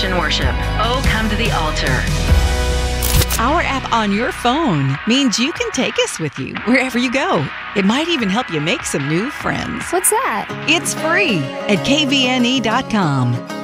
Christian worship. Oh, come to the altar. Our app on your phone means you can take us with you wherever you go. It might even help you make some new friends. What's that? It's free at kvne.com.